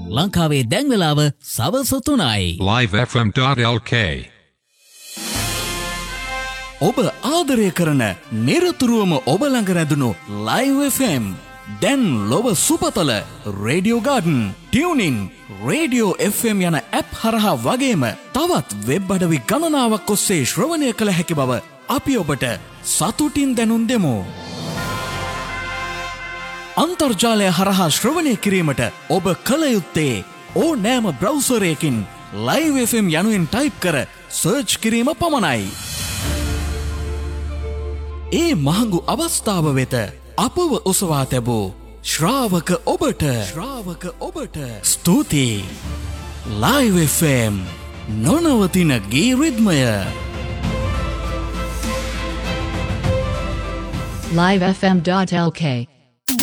ලංකාවේ දැන් වෙලාව සවස 3යි. livefm.lk ඔබ ආදරය කරන නිරතුරුවම ඔබ ළඟ රැඳුණු Live FM දැන් ලොව සුපතල radio garden tuning radio FM යන ඇප් හරහා වගේම තවත් වෙබ් අඩවි ගණනාවක් ඔස්සේ ශ්‍රවණය කළ හැකි බව අපි ඔබට සතුටින් දැනුම් දෙමු. අන්තර්ජාලය හරහා ශ්‍රවණය කිරීමට ඔබ කළ යුත්තේ ඕනෑම බ්‍රවුසරයකින් Live FM යනුවෙන් ටයිප් කර සර්ච් කිරීම පමණයි. ඒ මහඟු අවස්ථාව වෙත අපව ඔසවා තැබූ ශ්‍රාවක ඔබට ස්තුතියි. Live FM නොනවතින ගී රිද්මය. livefm.lk